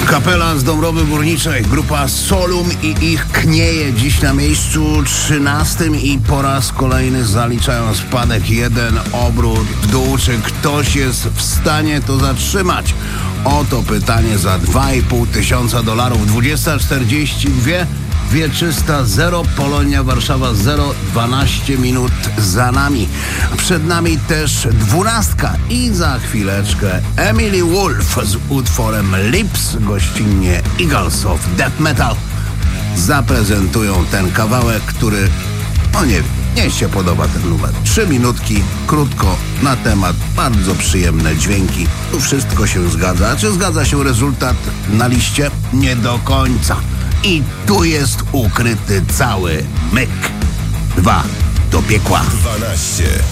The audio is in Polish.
Kapela z Dąbrowy Górniczej, grupa Solum i ich Knieje dziś na miejscu 13 i po raz kolejny zaliczają spadek, jeden obrót w dół. Czy ktoś jest w stanie to zatrzymać? Oto pytanie za $2,5 tysiąca. 20:42, Wieczysta 0, Polonia Warszawa 0, 12 minut za nami. Przed nami też 12 i za chwileczkę Emily Wolf z utworem Lips, gościnnie Eagles of Death Metal zaprezentują ten kawałek, który, no nie wiem, mnie się podoba ten numer. 3 minutki, krótko, na temat, bardzo przyjemne dźwięki. Tu wszystko się zgadza. A czy zgadza się rezultat na liście? Nie do końca. I tu jest ukryty cały myk. 2 do piekła. 12.